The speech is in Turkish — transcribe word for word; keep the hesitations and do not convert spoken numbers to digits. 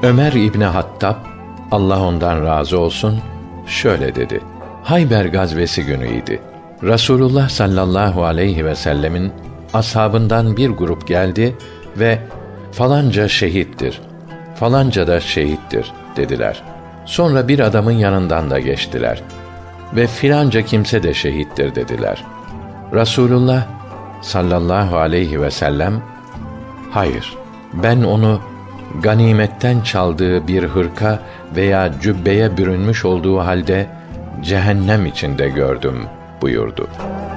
Ömer İbni Hattab, Allah ondan razı olsun, şöyle dedi: Hayber gazvesi günüydü. Rasulullah sallallahu aleyhi ve sellemin ashabından bir grup geldi ve falanca şehittir, falanca da şehittir dediler. Sonra bir adamın yanından da geçtiler ve filanca kimse de şehittir dediler. Rasulullah sallallahu aleyhi ve sellem, hayır, ben onu ganimetten çaldığı bir hırka veya cübbeye bürünmüş olduğu halde cehennem içinde gördüm buyurdu.